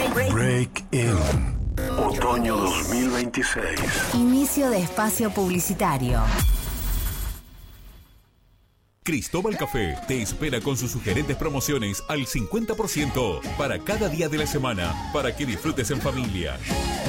Break In. Otoño 2026. Inicio de espacio publicitario. Cristóbal Café te espera con sus sugerentes promociones al 50% para cada día de la semana, para que disfrutes en familia.